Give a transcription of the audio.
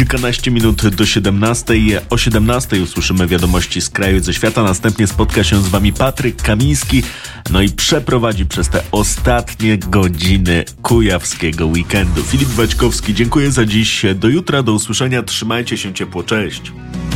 Kilkanaście minut do 17. O 17 usłyszymy wiadomości z kraju i ze świata. Następnie spotka się z wami Patryk Kamiński. No i przeprowadzi przez te ostatnie godziny kujawskiego weekendu. Filip Waćkowski, dziękuję za dziś. Do jutra, do usłyszenia. Trzymajcie się ciepło. Cześć.